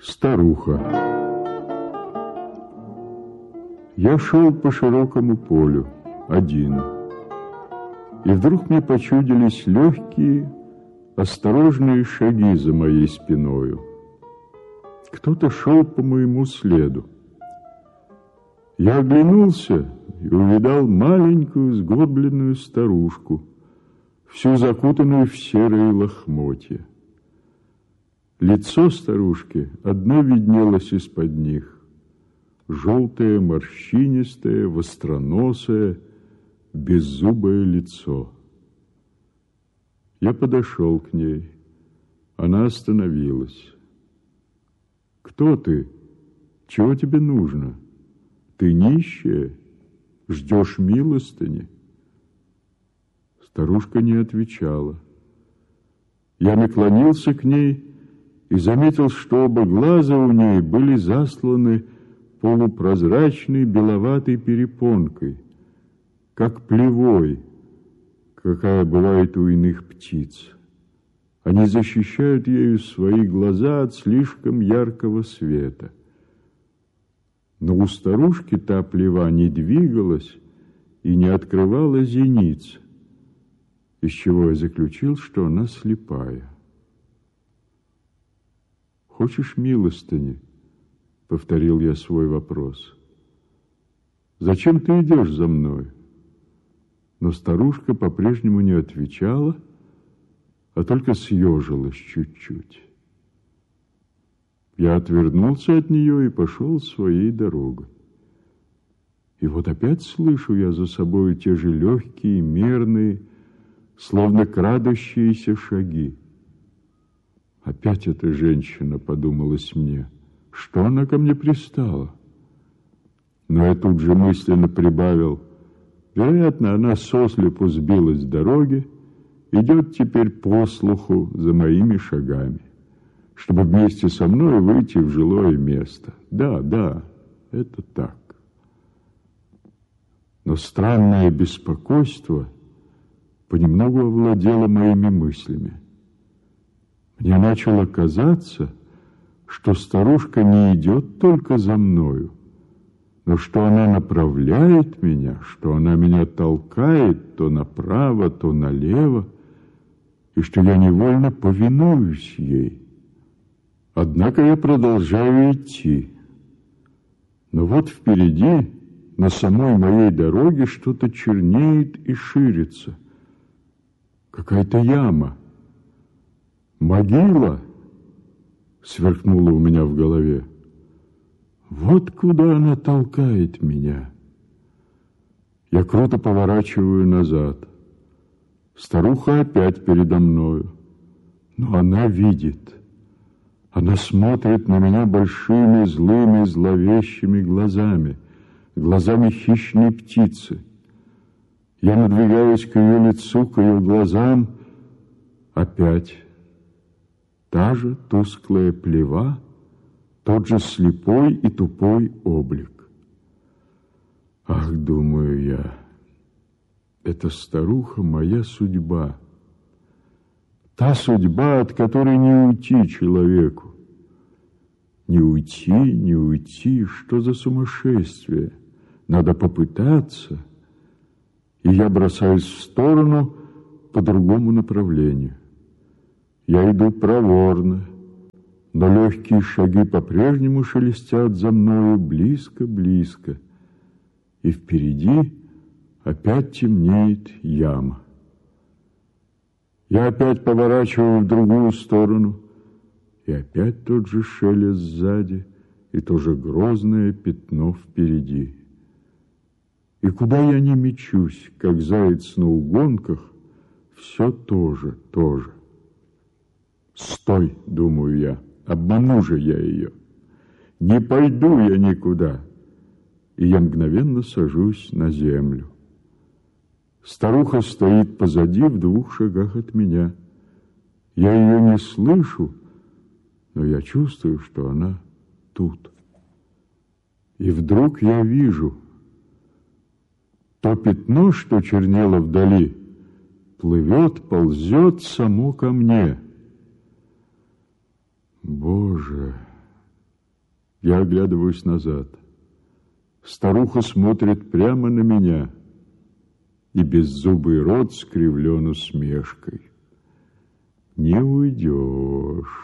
Старуха. Я шел по широкому полю, один. И вдруг мне почудились легкие, осторожные шаги за моей спиною. Кто-то шел по моему следу. Я оглянулся и увидал маленькую сгорбленную старушку, всю закутанную в серые лохмотья. Лицо старушки одно виднелось из-под них, желтое, морщинистое, востроносое, беззубое лицо. Я подошел к ней. Она остановилась. «Кто ты? Чего тебе нужно? Ты нищая? Ждешь милостыни?» Старушка не отвечала. Я наклонился к ней и заметил, что оба глаза у ней были засланы полупрозрачной беловатой перепонкой, как плевой, какая бывает у иных птиц. Они защищают ею свои глаза от слишком яркого света. Но у старушки та плева не двигалась и не открывала зениц, из чего я заключил, что она слепая. «Хочешь милостыни?» — повторил я свой вопрос. «Зачем ты идешь за мной?» Но старушка по-прежнему не отвечала, а только съежилась чуть-чуть. Я отвернулся от нее и пошел своей дорогой. И вот опять слышу я за собой те же легкие, мерные, словно крадущиеся шаги. Опять эта женщина, подумалось мне, что она ко мне пристала? Но я тут же мысленно прибавил: вероятно, она сослепу сбилась с дороги, идет теперь по слуху за моими шагами, чтобы вместе со мной выйти в жилое место. Да, это так. Но странное беспокойство понемногу овладело моими мыслями. Мне начало казаться, что старушка не идет только за мною, но что она направляет меня, что она меня толкает то направо, то налево, и что я невольно повинуюсь ей. Однако я продолжаю идти. Но вот впереди, на самой моей дороге, что-то чернеет и ширится. Какая-то яма. «Могила!» — сверкнуло у меня в голове. Вот куда она толкает меня. Я круто поворачиваю назад. Старуха опять передо мною. Но она видит. Она смотрит на меня большими, злыми, зловещими глазами, глазами хищной птицы. Я надвигаюсь к ее лицу, к ее глазам. Опять та же тусклая плева, тот же слепой и тупой облик. Ах, думаю я, эта старуха моя судьба. Та судьба, от которой не уйти человеку. Не уйти, что за сумасшествие? Надо попытаться. И я бросаюсь в сторону по другому направлению. Я иду проворно, но легкие шаги по-прежнему шелестят за мною близко-близко. И впереди опять темнеет яма. Я опять поворачиваю в другую сторону, и опять тот же шелест сзади, и то же грозное пятно впереди. И куда я ни мечусь, как заяц на угонках, все то же. «Стой!» — думаю я, обману же я ее. Не пойду я никуда. И я мгновенно сажусь на землю. Старуха стоит позади в 2 шагах от меня. Я ее не слышу, но я чувствую, что она тут. И вдруг я вижу то пятно, что чернело вдали, плывет, ползет само ко мне. Боже, Я оглядываюсь назад. Старуха смотрит прямо на меня, и беззубый рот скривлен усмешкой. Не уйдешь.